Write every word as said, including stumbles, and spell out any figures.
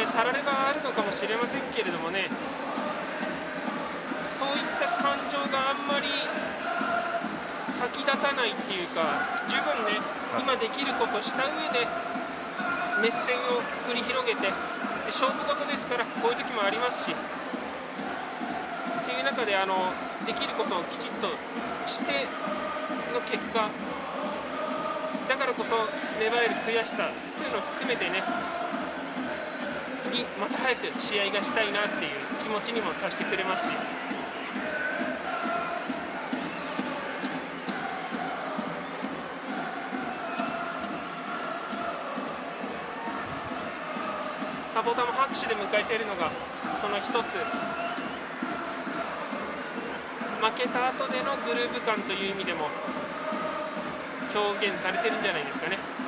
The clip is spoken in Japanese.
たられがあるのかもしれませんけれどもね、そういった感情があんまり先立たないっていうか、十分ね、今できることをした上で熱戦を繰り広げて、勝負事ですからこういう時もありますしっていう中で、あのできることをきちっとしての結果だからこそ芽生える悔しさというのを含めてね、次また早く試合がしたいなっていう気持ちにもさせてくれますし、サポーターも拍手で迎えているのがその一つ、負けた後でのグルーヴ感という意味でも表現されてるんじゃないですかね。